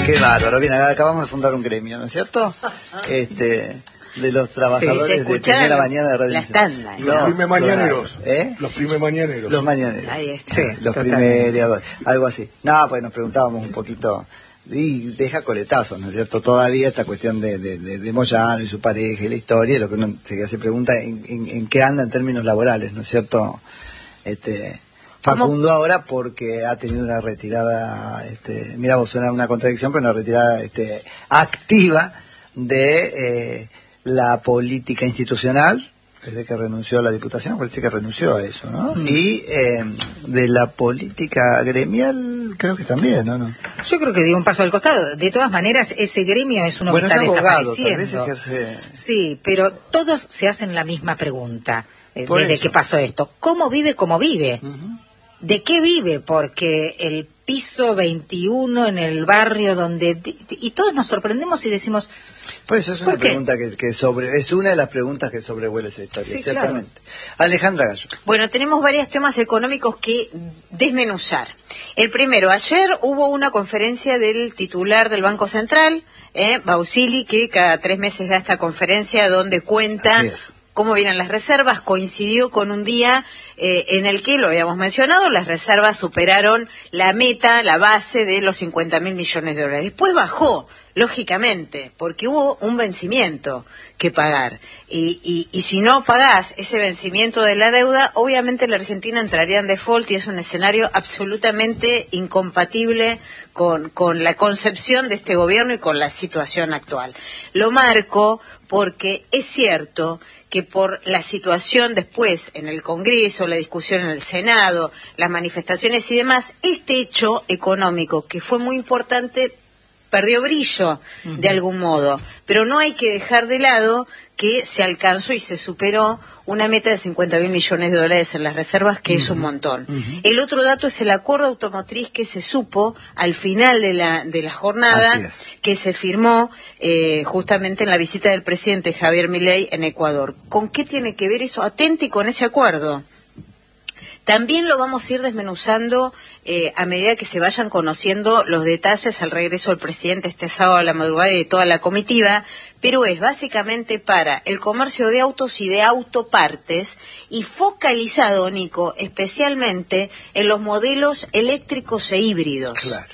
Qué bárbaro. Bien, acabamos de fundar un gremio, ¿no es cierto? De los trabajadores de primera mañana de Radio Nacional. Los primes mañaneros. Los primes mañaneros. Los mañaneros. Ahí está. Sí, los primeros, algo así. No, pues nos preguntábamos un poquito, y deja coletazos, ¿no es cierto? Todavía esta cuestión de Moyano y su pareja y la historia, lo que uno se pregunta en qué anda en términos laborales, ¿no es cierto? Facundo ahora porque ha tenido una retirada, mira vos, suena una contradicción, pero una retirada activa de la política institucional, desde que renunció a la diputación, parece que renunció a eso, ¿no? Y de la política gremial, creo que también, ¿no? Yo creo que dio un paso al costado. De todas maneras, ese gremio es uno que está desapareciendo. Sí, pero todos se hacen la misma pregunta desde que pasó esto. ¿Cómo vive como vive? ¿De qué vive? Porque el piso 21 en el barrio donde... Y todos nos sorprendemos y decimos... Pues eso es una pregunta es una de las preguntas que sobrevuela esa historia, sí, ciertamente. Claro. Alejandra Gallo. Bueno, tenemos varios temas económicos que desmenuzar. El primero, ayer hubo una conferencia del titular del Banco Central, Bausili, que cada 3 meses da esta conferencia donde cuenta cómo vienen las reservas. Coincidió con un día en el que, lo habíamos mencionado, las reservas superaron la meta, la base de los 50.000 millones de dólares. Después bajó, lógicamente, porque hubo un vencimiento que pagar. Y si no pagás ese vencimiento de la deuda, obviamente la Argentina entraría en default y es un escenario absolutamente incompatible con la concepción de este gobierno y con la situación actual. Lo marco porque es cierto que por la situación después en el Congreso, la discusión en el Senado, las manifestaciones y demás, este hecho económico que fue muy importante perdió brillo de algún modo, pero no hay que dejar de lado que se alcanzó y se superó una meta de 50.000 millones de dólares en las reservas, que es un montón. El otro dato es el acuerdo automotriz que se supo al final de la jornada, que se firmó justamente en la visita del presidente Javier Milei en Ecuador. ¿Con qué tiene que ver eso? Atenti con ese acuerdo. También lo vamos a ir desmenuzando a medida que se vayan conociendo los detalles al regreso del presidente este sábado a la madrugada y de toda la comitiva, pero es básicamente para el comercio de autos y de autopartes y focalizado, Nico, especialmente en los modelos eléctricos e híbridos. Claro.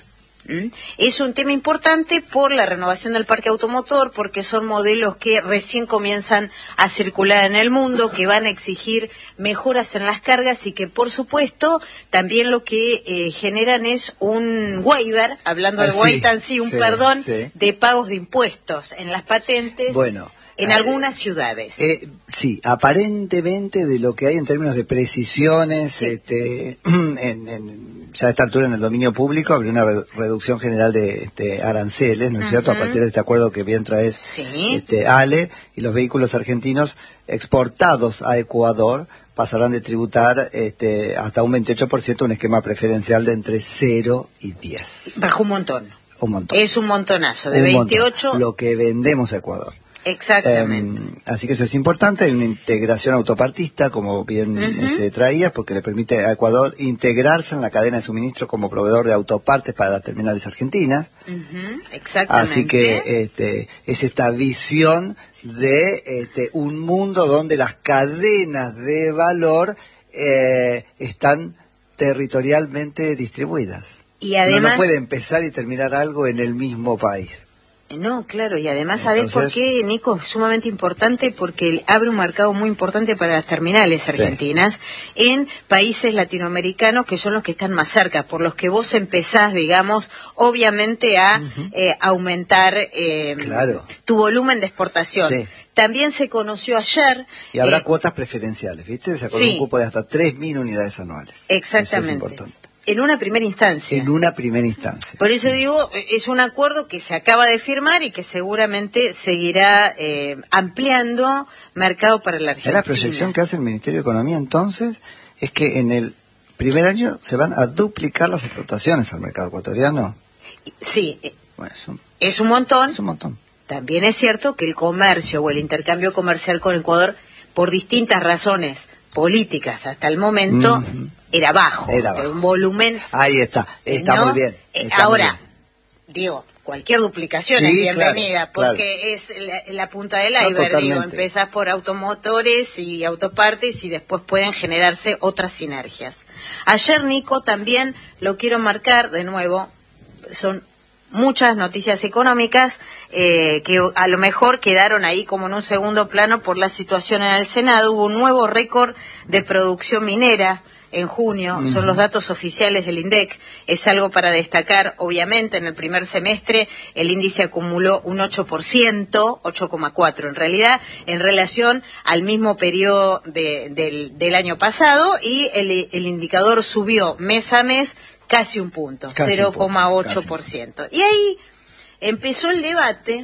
Es un tema importante por la renovación del parque automotor, porque son modelos que recién comienzan a circular en el mundo, que van a exigir mejoras en las cargas y que, por supuesto, también lo que generan es un waiver, hablando de perdón de pagos de impuestos en las patentes. Bueno, en algunas ciudades. Sí, aparentemente de lo que hay en términos de precisiones, ya a esta altura en el dominio público habría una reducción general de aranceles, ¿no es cierto? A partir de este acuerdo que bien trae Ale, y los vehículos argentinos exportados a Ecuador pasarán de tributar hasta un 28%, un esquema preferencial de entre 0 y 10. Bajó un montón. Un montón. Es un montonazo, de 28. Lo que vendemos a Ecuador. Exactamente. Así que eso es importante. Hay una integración autopartista, como bien traías, porque le permite a Ecuador integrarse en la cadena de suministro como proveedor de autopartes para las terminales argentinas. Exactamente. Así que es esta visión de un mundo donde las cadenas de valor están territorialmente distribuidas. Y además, no puede empezar y terminar algo en el mismo país. No, claro, y además, ¿sabés por qué, Nico? Es sumamente importante porque abre un mercado muy importante para las terminales argentinas en países latinoamericanos que son los que están más cerca, por los que vos empezás, digamos, obviamente a aumentar tu volumen de exportación. Sí. También se conoció ayer... Y habrá cuotas preferenciales, ¿viste? Se acordó un cupo de hasta 3.000 unidades anuales. Exactamente. Eso es importante. En una primera instancia. En una primera instancia. Por eso digo, es un acuerdo que se acaba de firmar y que seguramente seguirá ampliando mercado para la Argentina. La proyección que hace el Ministerio de Economía entonces es que en el primer año se van a duplicar las exportaciones al mercado ecuatoriano. Sí, bueno, es un montón. Es un montón. También es cierto que el comercio o el intercambio comercial con Ecuador, por distintas razones políticas hasta el momento... Era bajo, un volumen... Ahí está, está muy bien. Ahora, digo, cualquier duplicación es bienvenida, claro, porque es la punta del iceberg, digo, empezás por automotores y autopartes y después pueden generarse otras sinergias. Ayer, Nico, también lo quiero marcar de nuevo, son muchas noticias económicas que a lo mejor quedaron ahí como en un segundo plano por la situación en el Senado. Hubo un nuevo récord de producción minera en junio, son los datos oficiales del INDEC, es algo para destacar. Obviamente en el primer semestre el índice acumuló un 8%, 8,4% en realidad, en relación al mismo periodo del año pasado, y el indicador subió mes a mes casi un punto, 0,8%. Y ahí empezó el debate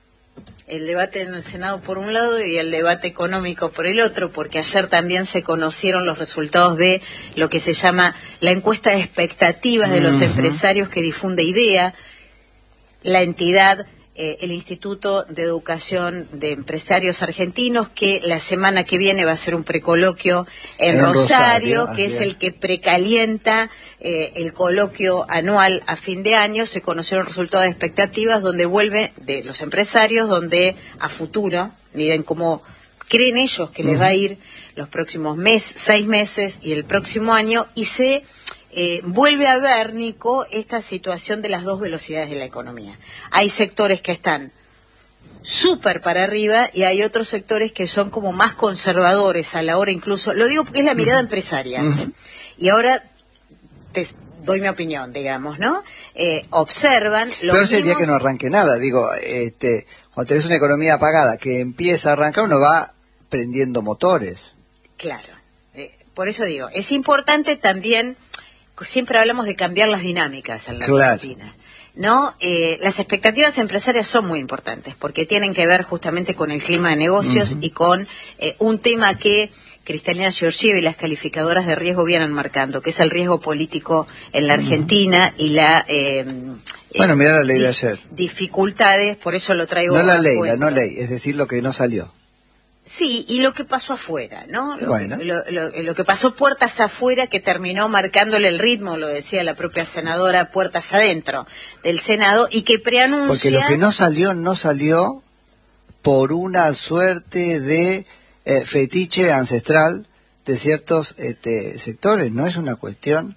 en el Senado por un lado y el debate económico por el otro, porque ayer también se conocieron los resultados de lo que se llama la encuesta de expectativas de los empresarios que difunde IDEA, la entidad, el Instituto de Educación de Empresarios Argentinos, que la semana que viene va a ser un precoloquio en Rosario, que es el que precalienta el coloquio anual a fin de año. Se conocieron resultados de expectativas donde vuelve de los empresarios, donde a futuro miden cómo creen ellos que les va a ir los próximos 6 meses y el próximo año, y se vuelve a ver, Nico, esta situación de las dos velocidades de la economía. Hay sectores que están súper para arriba y hay otros sectores que son como más conservadores a la hora, incluso, lo digo porque es la mirada empresaria. Y ahora te doy mi opinión, digamos, ¿no? Observan... Pero sería que no arranque nada, digo, cuando tenés una economía apagada que empieza a arrancar, uno va prendiendo motores. Claro, por eso digo, es importante también... Siempre hablamos de cambiar las dinámicas en la Argentina, ¿no? Las expectativas empresarias son muy importantes porque tienen que ver justamente con el clima de negocios y con un tema que Cristalina Georgieva y las calificadoras de riesgo vienen marcando, que es el riesgo político en la Argentina y la... bueno, mirá la ley de ayer. Dificultades, por eso lo traigo. No la ley, no ley, es decir, lo que no salió. Sí, y lo que pasó afuera, ¿no? Bueno. Lo que pasó puertas afuera, que terminó marcándole el ritmo, lo decía la propia senadora, puertas adentro del Senado, y que preanuncia... Porque lo que no salió por una suerte de fetiche ancestral de ciertos sectores, no es una cuestión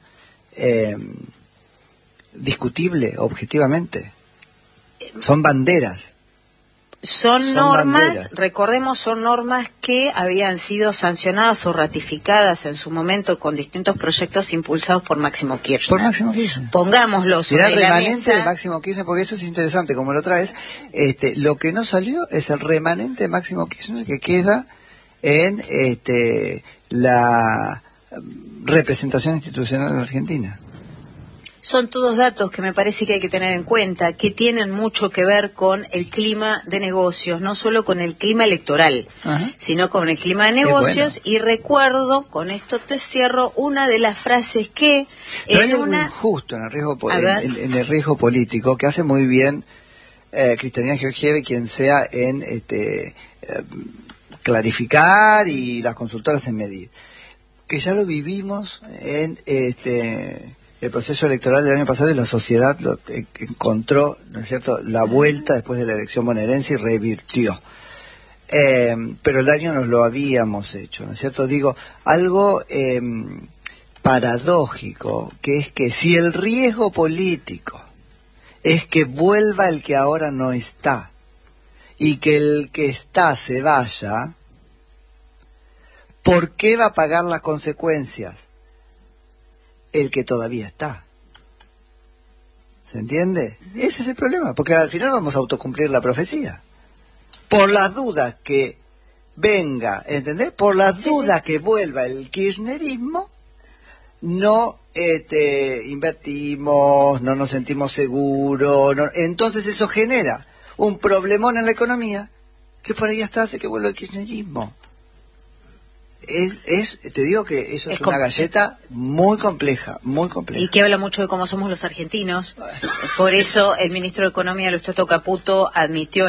discutible objetivamente. Son banderas. Son normas, banderas. Recordemos, son normas que habían sido sancionadas o ratificadas en su momento con distintos proyectos impulsados por Máximo Kirchner. Por Máximo Kirchner. Pongámoslo sobre la mesa. El remanente de Máximo Kirchner, porque eso es interesante, como lo traes. Lo que no salió es el remanente de Máximo Kirchner que queda en la representación institucional en Argentina. Son todos datos que me parece que hay que tener en cuenta, que tienen mucho que ver con el clima de negocios, no solo con el clima electoral, sino con el clima de negocios. Bueno. Y recuerdo, con esto te cierro, una de las frases que... Pero hay algo injusto en el riesgo político, que hace muy bien Cristalina Georgieva y quien sea en clarificar y las consultoras en medir. Que ya lo vivimos en... el proceso electoral del año pasado, y la sociedad encontró, ¿no es cierto?, la vuelta después de la elección bonaerense y revirtió. Pero el daño nos lo habíamos hecho, ¿no es cierto? Digo, algo paradójico, que es que si el riesgo político es que vuelva el que ahora no está, y que el que está se vaya, ¿por qué va a pagar las consecuencias el que todavía está? ¿Se entiende? Ese es el problema, porque al final vamos a autocumplir la profecía. Por las dudas que venga, ¿entendés? Por las dudas que vuelva el kirchnerismo, no invertimos, no nos sentimos seguros, entonces eso genera un problemón en la economía, que por ahí hasta hace que vuelva el kirchnerismo. Te digo que eso es una galleta muy compleja, muy compleja. Y que habla mucho de cómo somos los argentinos. Por eso el ministro de Economía, Luis Toto Caputo, admitió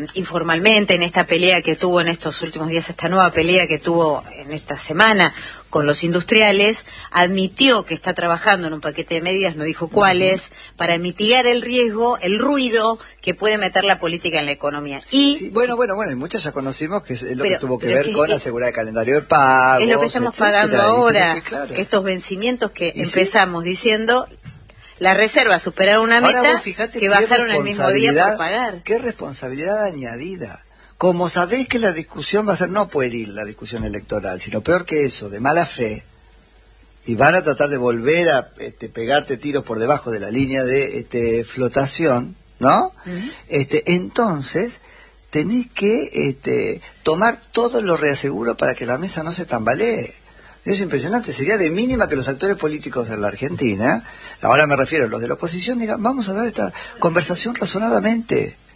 informalmente en esta pelea que tuvo en estos últimos días, esta nueva pelea que tuvo en esta semana con los industriales, admitió que está trabajando en un paquete de medidas, no dijo cuáles, para mitigar el riesgo, el ruido que puede meter la política en la economía. Y sí, bueno, y muchas ya conocimos que es lo que tuvo que ver con asegurar el calendario de pagos. Es lo que estamos pagando ahora, claro, estos vencimientos que empezamos diciendo. La reserva superaron una meta que bajaron el mismo día por pagar. Qué responsabilidad añadida. Como sabéis que la discusión va a ser no pueril, la discusión electoral, sino peor que eso, de mala fe, y van a tratar de volver a pegarte tiros por debajo de la línea de flotación, ¿no? Entonces, tenés que tomar todo lo reaseguro para que la mesa no se tambalee. Es impresionante, sería de mínima que los actores políticos de la Argentina, ahora me refiero a los de la oposición, digan, vamos a dar esta conversación razonadamente.